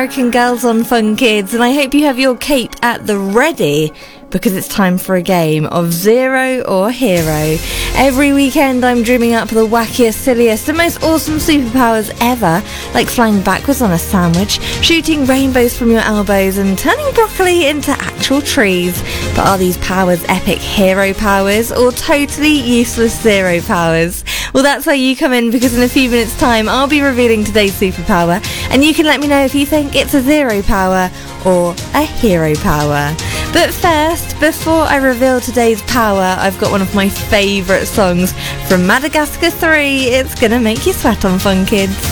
American Girls on Fun Kids, and I hope you have your cape at the ready, because it's time for a game of Zero or Hero. Every weekend I'm dreaming up the wackiest, silliest and most awesome superpowers ever, like flying backwards on a sandwich, shooting rainbows from your elbows and turning broccoli into actual trees. But are these powers epic hero powers or totally useless zero powers? Well, that's where you come in, because in a few minutes time I'll be revealing today's superpower, and you can let me know if you think it's a zero power or a hero power. But first, before I reveal today's power, I've got one of my favourite songs from Madagascar 3. It's gonna make you sweat on Fun Kids.